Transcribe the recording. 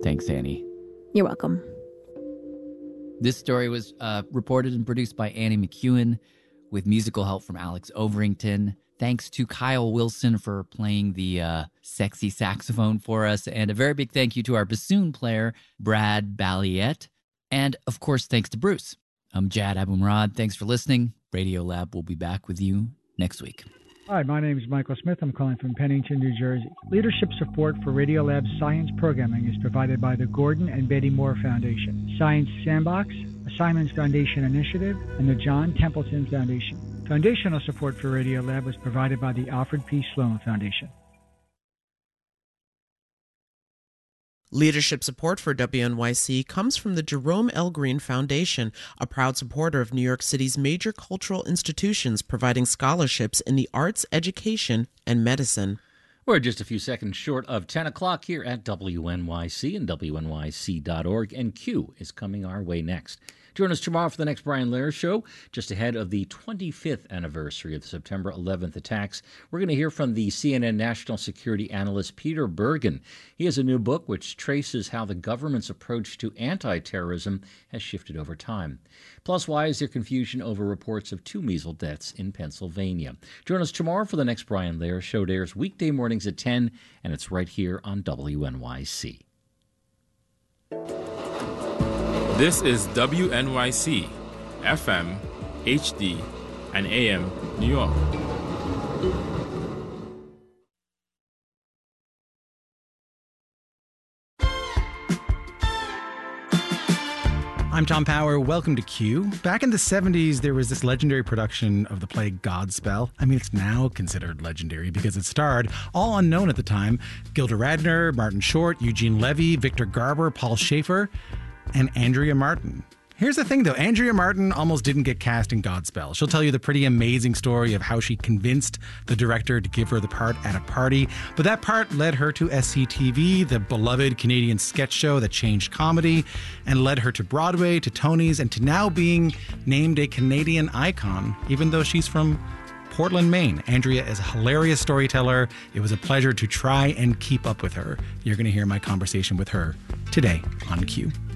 Thanks, Annie. You're welcome. This story was reported and produced by Annie McEwen with musical help from Alex Overington. Thanks to Kyle Wilson for playing the sexy saxophone for us. And a very big thank you to our bassoon player, Brad Balliet. And, of course, thanks to Bruce. I'm Jad Abumrad. Thanks for listening. Radiolab will be back with you next week. Hi, my name is Michael Smith. I'm calling from Pennington, New Jersey. Leadership support for Radiolab's science programming is provided by the Gordon and Betty Moore Foundation, Science Sandbox, a Simons Foundation initiative, and the John Templeton Foundation. Foundational support for Radiolab was provided by the Alfred P. Sloan Foundation. Leadership support for WNYC comes from the Jerome L. Green Foundation, a proud supporter of New York City's major cultural institutions providing scholarships in the arts, education, and medicine. We're just a few seconds short of 10 o'clock here at WNYC and WNYC.org, and Q is coming our way next. Join us tomorrow for the next Brian Lehrer Show, just ahead of the 25th anniversary of the September 11th attacks. We're going to hear from the CNN national security analyst Peter Bergen. He has a new book which traces how the government's approach to anti-terrorism has shifted over time. Plus, why is there confusion over reports of 2 measles deaths in Pennsylvania? Join us tomorrow for the next Brian Lehrer Show. It airs weekday mornings at 10, and it's right here on WNYC. This is WNYC, FM, HD, and AM, New York. I'm Tom Power. Welcome to Q. Back in the 70s, there was this legendary production of the play Godspell. I mean, it's now considered legendary because it starred, all unknown at the time, Gilda Radner, Martin Short, Eugene Levy, Victor Garber, Paul Schaefer, and Andrea Martin. Here's the thing, though. Andrea Martin almost didn't get cast in Godspell. She'll tell you the pretty amazing story of how she convinced the director to give her the part at a party. But that part led her to SCTV, the beloved Canadian sketch show that changed comedy, and led her to Broadway, to Tony's, and to now being named a Canadian icon, even though she's from Portland, Maine. Andrea is a hilarious storyteller. It was a pleasure to try and keep up with her. You're going to hear my conversation with her today on Q.